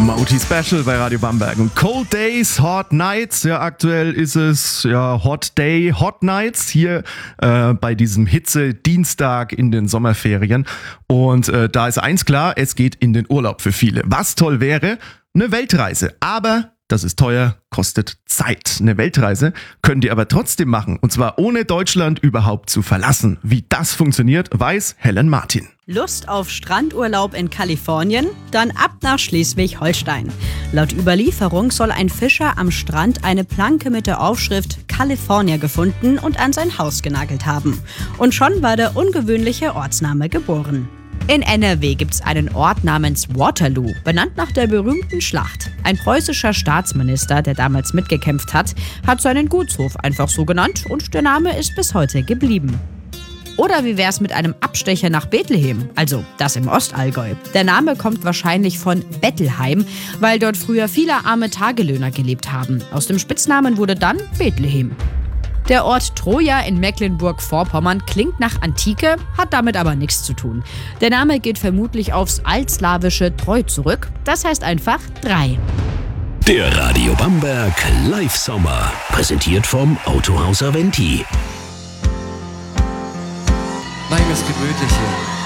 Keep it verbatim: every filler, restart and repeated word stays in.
Moti Special bei Radio Bamberg. Und Cold Days, Hot Nights. Ja, aktuell ist es ja Hot Day, Hot Nights hier äh, bei diesem Hitze-Dienstag in den Sommerferien. Und äh, da ist eins klar, es geht in den Urlaub für viele. Was toll wäre, eine Weltreise. Aber das ist teuer, kostet Zeit. Eine Weltreise könnt ihr aber trotzdem machen. Und zwar ohne Deutschland überhaupt zu verlassen. Wie das funktioniert, weiß Helen Martin. Lust auf Strandurlaub in Kalifornien? Dann ab nach Schleswig-Holstein. Laut Überlieferung soll ein Fischer am Strand eine Planke mit der Aufschrift California gefunden und an sein Haus genagelt haben. Und schon war der ungewöhnliche Ortsname geboren. In N R W gibt's einen Ort namens Waterloo, benannt nach der berühmten Schlacht. Ein preußischer Staatsminister, der damals mitgekämpft hat, hat seinen Gutshof einfach so genannt und der Name ist bis heute geblieben. Oder wie wär's mit einem Abstecher nach Bethlehem, also das im Ostallgäu. Der Name kommt wahrscheinlich von Bettelheim, weil dort früher viele arme Tagelöhner gelebt haben. Aus dem Spitznamen wurde dann Bethlehem. Der Ort Troja in Mecklenburg-Vorpommern klingt nach Antike, hat damit aber nichts zu tun. Der Name geht vermutlich aufs altslawische Treu zurück, das heißt einfach drei. Der Radio Bamberg Live-Sommer, präsentiert vom Autohaus Aventi. Nein, das gemütliche.